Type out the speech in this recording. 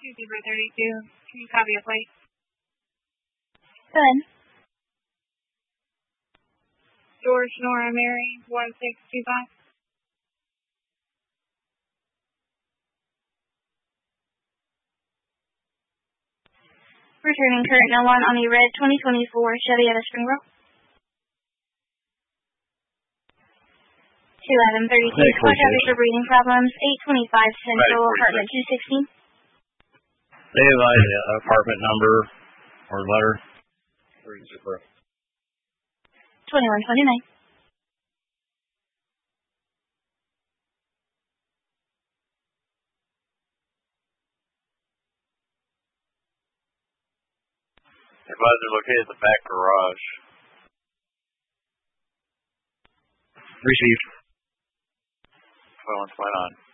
2-32. Can you copy a plate? Good. George Nora Mary 1625. Returning current no one on the red 2024 Chevy at a Springboro. 2-11-32. Car traffic for breathing problems. 825 Central, apartment 216. They have an apartment number or letter. 2129. Advisor located at the back garage. Received. 2129.